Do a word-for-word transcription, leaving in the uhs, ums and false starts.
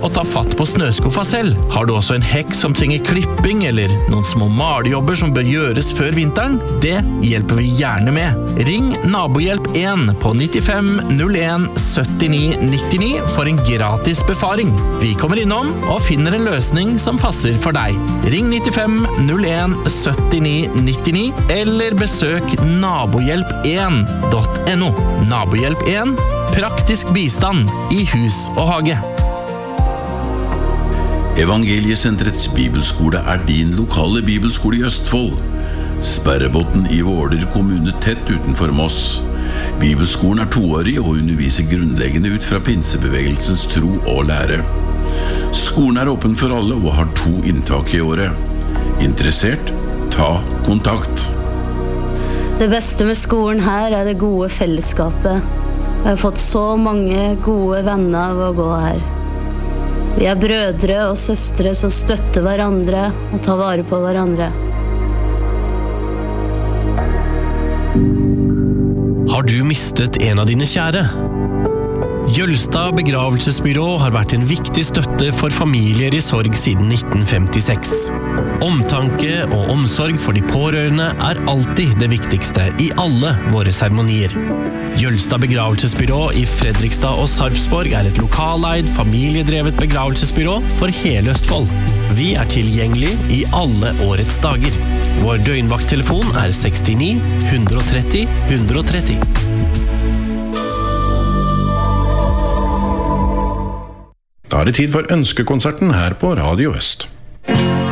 å ta fatt på snøskuffa selv. Har du også en hekk som trenger klipping, eller noen små malejobber som bør gjøres før vinteren? Det hjelper vi gjerne med. Ring Nabohjelp en på nittifem null en syttini nittini for en gratis befaring. Vi kommer innom og finner en løsning som passer for deg. Ring nittifem null en syttini nittini eller besøk nabohjelp en punktum no. Nabohjelp en, praktisk bistand i hus og hage. Evangeliesenterets bibelskole er din lokale bibelskole i Østfold. Sperrebotn i Våler kommune tett utenfor Moss. Bibelskolen er toårig og underviser grunnleggende ut fra pinsebevegelsens tro og lære. Skolen er åpen for alle og har to inntak i året. Interessert? Ta kontakt. Det beste med skolen her er det gode fellesskapet. Jeg har fått så mange gode venner av å gå her. Vi er brødre og søstre som støtter hverandre og tar vare på hverandre. Har du mistet en av dine kjære? Jølstad begravelsesbyrå har vært en viktig støtte for familier i sorg siden nitten femtiseks. Omtanke og omsorg for de pårørende er alltid det viktigste i alle våre seremonier. Jølstad begravelsesbyrå i Fredrikstad og Sarpsborg er et lokaleid, familiedrevet begravelsesbyrå for hele Østfold. Vi er tilgjengelig i alle årets dager. Vår døgnvakttelefon er sekstini ett tre null ett tre null. Da er det tid for ønskekonserten her på Radio Øst.